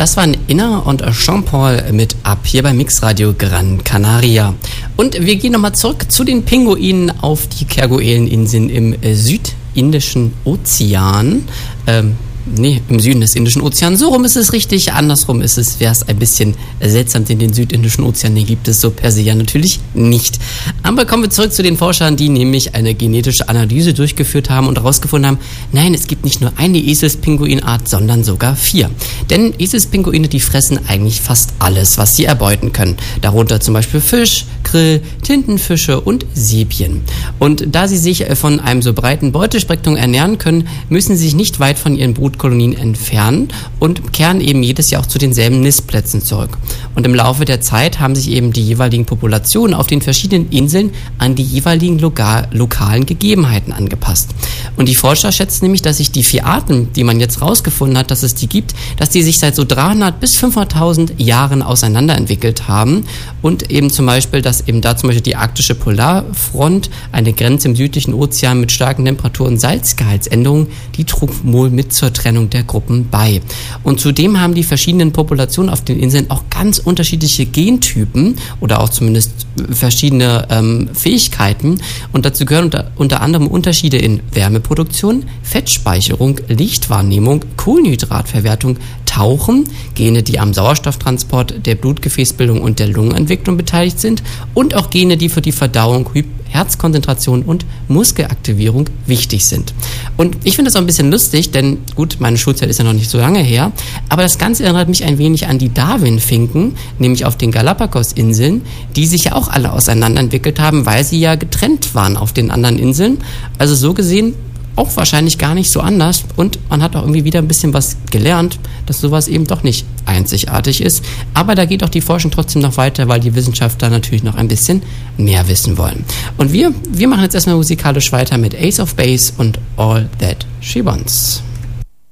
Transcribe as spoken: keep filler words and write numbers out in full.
Das waren Inna und Jean-Paul mit Ab, hier bei Mixradio Gran Canaria. Und wir gehen nochmal zurück zu den Pinguinen auf die Kergueleninseln im südindischen Ozean. Ähm, Nee, im Süden des Indischen Ozeans. So rum ist es richtig, andersrum ist es, wäre es ein bisschen seltsam, denn den südindischen Ozean, den gibt es so per se ja natürlich nicht. Aber kommen wir zurück zu den Forschern, die nämlich eine genetische Analyse durchgeführt haben und herausgefunden haben, nein, es gibt nicht nur eine Eselspinguinart, sondern sogar vier. Denn Eselspinguine, die fressen eigentlich fast alles, was sie erbeuten können. Darunter zum Beispiel Fisch, Krill, Tintenfische und Sepien. Und da sie sich von einem so breiten Beutespektrum ernähren können, müssen sie sich nicht weit von ihren Brut Kolonien entfernen und kehren eben jedes Jahr auch zu denselben Nistplätzen zurück. Und im Laufe der Zeit haben sich eben die jeweiligen Populationen auf den verschiedenen Inseln an die jeweiligen loka- lokalen Gegebenheiten angepasst. Und die Forscher schätzen nämlich, dass sich die vier Arten, die man jetzt rausgefunden hat, dass es die gibt, dass die sich seit so dreihundert bis fünfhunderttausend Jahren auseinanderentwickelt haben und eben zum Beispiel, dass eben da zum Beispiel die arktische Polarfront, eine Grenze im südlichen Ozean mit starken Temperaturen und Salzgehaltsänderungen, die trug wohl mit zur Trennung der Gruppen bei. Und zudem haben die verschiedenen Populationen auf den Inseln auch ganz unterschiedliche Gentypen oder auch zumindest verschiedene ähm, Fähigkeiten. Und dazu gehören unter, unter anderem Unterschiede in Wärmeproduktion, Fettspeicherung, Lichtwahrnehmung, Kohlenhydratverwertung, Tauchen, Gene, die am Sauerstofftransport, der Blutgefäßbildung und der Lungenentwicklung beteiligt sind und auch Gene, die für die Verdauung, Herzkonzentration und Muskelaktivierung wichtig sind. Und ich finde das auch ein bisschen lustig, denn gut, meine Schulzeit ist ja noch nicht so lange her, aber das Ganze erinnert mich ein wenig an die Darwin-Finken, nämlich auf den Galapagos-Inseln, die sich ja auch alle auseinanderentwickelt haben, weil sie ja getrennt waren auf den anderen Inseln. Also so gesehen auch wahrscheinlich gar nicht so anders und man hat auch irgendwie wieder ein bisschen was gelernt, dass sowas eben doch nicht einzigartig ist. Aber da geht auch die Forschung trotzdem noch weiter, weil die Wissenschaftler natürlich noch ein bisschen mehr wissen wollen. Und wir, wir machen jetzt erstmal musikalisch weiter mit Ace of Base und All That She Wants.